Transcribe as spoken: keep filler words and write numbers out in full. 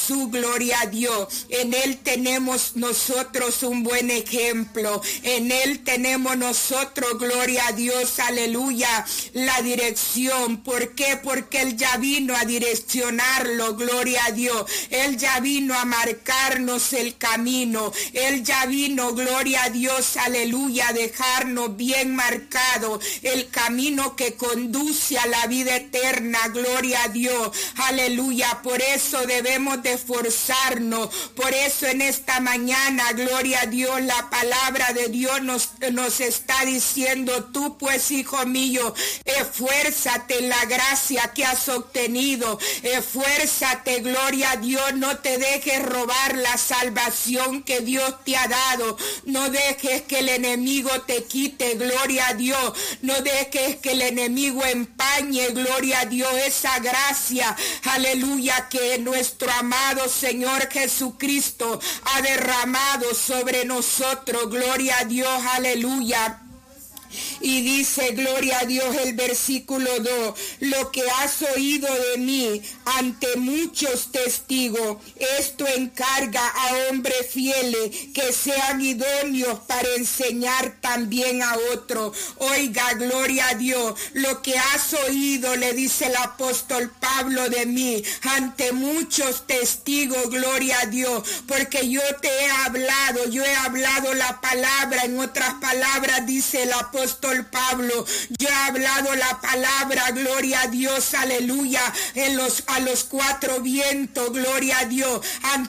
Jesús, gloria a Dios. En Él tenemos nosotros un buen ejemplo. En Él tenemos nosotros, gloria a Dios, aleluya, la dirección. ¿Por qué? Porque Él ya vino a direccionarlo, gloria a Dios. Él ya vino a marcarnos el camino. Él ya vino, gloria a Dios, aleluya, a dejarnos bien marcado el camino que conduce a la vida eterna, gloria a Dios, aleluya. Por eso debemos de esforzarnos. Por eso en esta mañana, gloria a Dios, la palabra de Dios nos, nos está diciendo: tú pues, hijo mío, esfuérzate en la gracia que has obtenido, esfuérzate, gloria a Dios, no te dejes robar la salvación que Dios te ha dado, no dejes que el enemigo te quite, gloria a Dios, no dejes que el enemigo empañe, gloria a Dios, esa gracia, aleluya, que nuestro amado Señor Jesucristo ha derramado sobre nosotros, gloria a Dios, aleluya. Y dice, gloria a Dios, el versículo dos: lo que has oído de mí ante muchos testigos, esto encarga a hombres fieles que sean idóneos para enseñar también a otros. Oiga, gloria a Dios, lo que has oído, le dice el apóstol Pablo, de mí ante muchos testigos, gloria a Dios, porque yo te he hablado, yo he hablado la palabra. En otras palabras, dice el apóstol Pablo, yo he hablado la palabra, gloria a Dios, aleluya, en los, a los cuatro vientos, gloria a Dios,